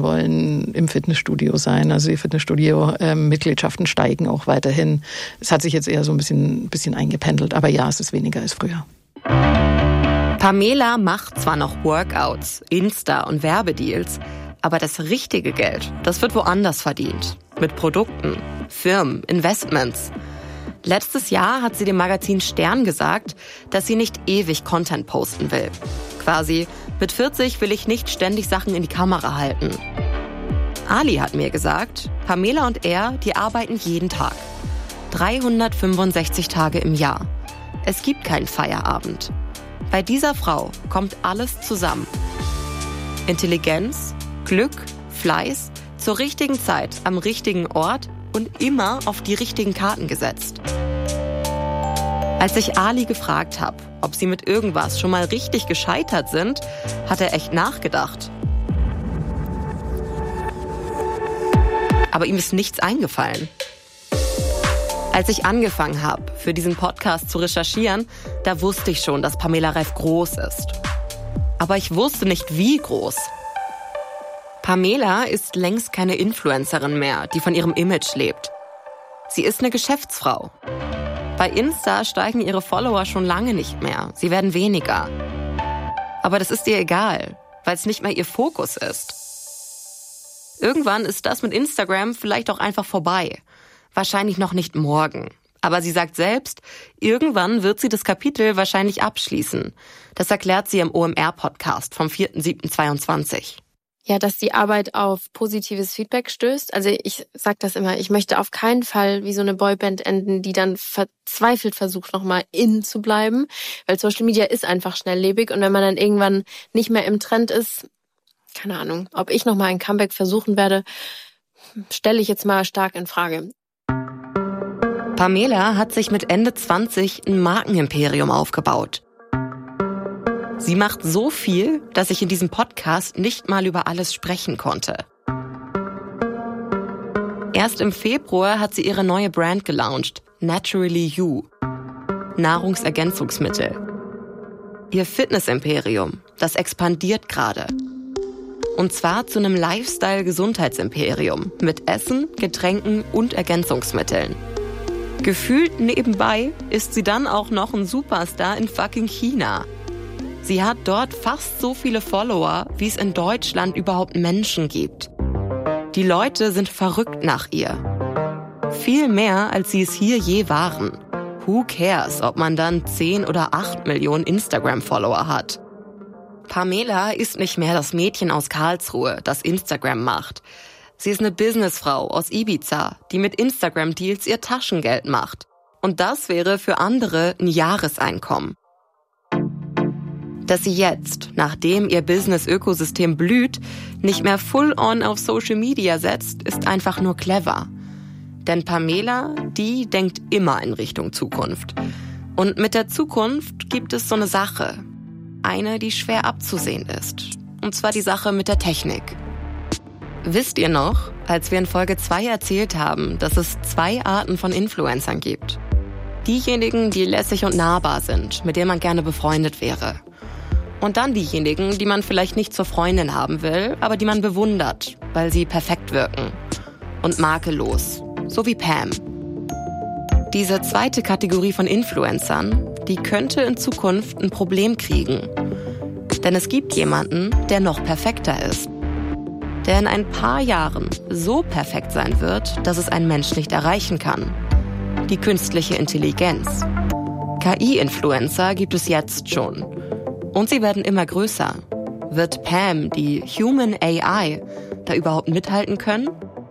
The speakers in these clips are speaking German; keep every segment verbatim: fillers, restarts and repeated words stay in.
wollen im Fitnessstudio sein. Also die Fitnessstudio-Mitgliedschaften steigen auch weiterhin. Es hat sich jetzt eher so ein bisschen, bisschen eingependelt, aber ja, es ist weniger als früher. Pamela macht zwar noch Workouts, Insta und Werbedeals, aber das richtige Geld, das wird woanders verdient. Mit Produkten, Firmen, Investments. Letztes Jahr hat sie dem Magazin Stern gesagt, dass sie nicht ewig Content posten will. Quasi, mit vierzig will ich nicht ständig Sachen in die Kamera halten. Ali hat mir gesagt, Pamela und er, die arbeiten jeden Tag. dreihundertfünfundsechzig Tage im Jahr. Es gibt keinen Feierabend. Bei dieser Frau kommt alles zusammen. Intelligenz, Glück, Fleiß, zur richtigen Zeit, am richtigen Ort und immer auf die richtigen Karten gesetzt. Als ich Ali gefragt habe, ob sie mit irgendwas schon mal richtig gescheitert sind, hat er echt nachgedacht. Aber ihm ist nichts eingefallen. Als ich angefangen habe, für diesen Podcast zu recherchieren, da wusste ich schon, dass Pamela Reif groß ist. Aber ich wusste nicht, wie groß. Pamela ist längst keine Influencerin mehr, die von ihrem Image lebt. Sie ist eine Geschäftsfrau. Bei Insta steigen ihre Follower schon lange nicht mehr. Sie werden weniger. Aber das ist ihr egal, weil es nicht mehr ihr Fokus ist. Irgendwann ist das mit Instagram vielleicht auch einfach vorbei. Wahrscheinlich noch nicht morgen. Aber sie sagt selbst, irgendwann wird sie das Kapitel wahrscheinlich abschließen. Das erklärt sie im O M R-Podcast vom vierten siebten zweiundzwanzig. Ja, dass die Arbeit auf positives Feedback stößt. Also ich sag das immer, ich möchte auf keinen Fall wie so eine Boyband enden, die dann verzweifelt versucht, nochmal in zu bleiben. Weil Social Media ist einfach schnelllebig und wenn man dann irgendwann nicht mehr im Trend ist, keine Ahnung, ob ich nochmal ein Comeback versuchen werde, stelle ich jetzt mal stark in Frage. Pamela hat sich mit Ende zwanzig ein Markenimperium aufgebaut. Sie macht so viel, dass ich in diesem Podcast nicht mal über alles sprechen konnte. Erst im Februar hat sie ihre neue Brand gelauncht, Naturally You. Nahrungsergänzungsmittel. Ihr Fitnessimperium, das expandiert gerade. Und zwar zu einem Lifestyle-Gesundheitsimperium mit Essen, Getränken und Ergänzungsmitteln. Gefühlt nebenbei ist sie dann auch noch ein Superstar in fucking China. Sie hat dort fast so viele Follower, wie es in Deutschland überhaupt Menschen gibt. Die Leute sind verrückt nach ihr. Viel mehr, als sie es hier je waren. Who cares, ob man dann zehn oder acht Millionen Instagram-Follower hat? Pamela ist nicht mehr das Mädchen aus Karlsruhe, das Instagram macht. Sie ist eine Businessfrau aus Ibiza, die mit Instagram-Deals ihr Taschengeld macht. Und das wäre für andere ein Jahreseinkommen. Dass sie jetzt, nachdem ihr Business-Ökosystem blüht, nicht mehr full-on auf Social Media setzt, ist einfach nur clever. Denn Pamela, die denkt immer in Richtung Zukunft. Und mit der Zukunft gibt es so eine Sache. Eine, die schwer abzusehen ist. Und zwar die Sache mit der Technik. Wisst ihr noch, als wir in Folge zwei erzählt haben, dass es zwei Arten von Influencern gibt? Diejenigen, die lässig und nahbar sind, mit denen man gerne befreundet wäre. Und dann diejenigen, die man vielleicht nicht zur Freundin haben will, aber die man bewundert, weil sie perfekt wirken. Und makellos. So wie Pam. Diese zweite Kategorie von Influencern, die könnte in Zukunft ein Problem kriegen. Denn es gibt jemanden, der noch perfekter ist. Der in ein paar Jahren so perfekt sein wird, dass es ein Mensch nicht erreichen kann. Die künstliche Intelligenz. K I-Influencer gibt es jetzt schon. Und sie werden immer größer. Wird Pam, die Human A I, da überhaupt mithalten können?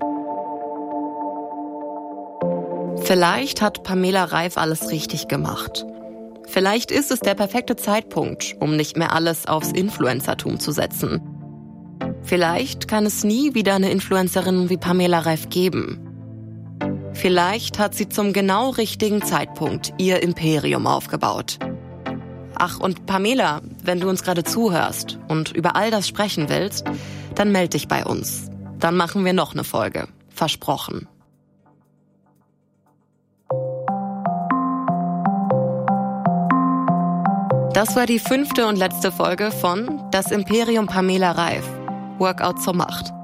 Vielleicht hat Pamela Reif alles richtig gemacht. Vielleicht ist es der perfekte Zeitpunkt, um nicht mehr alles aufs Influencertum zu setzen. Vielleicht kann es nie wieder eine Influencerin wie Pamela Reif geben. Vielleicht hat sie zum genau richtigen Zeitpunkt ihr Imperium aufgebaut. Ach, und Pamela, wenn du uns gerade zuhörst und über all das sprechen willst, dann meld dich bei uns. Dann machen wir noch eine Folge. Versprochen. Das war die fünfte und letzte Folge von Das Imperium Pamela Reif. Workout zur Macht.